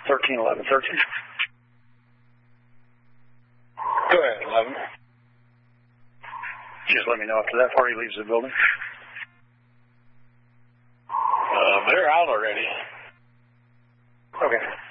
1311. 13. Go ahead, 11. Just let me know after that before he leaves the building. They're out already. Okay.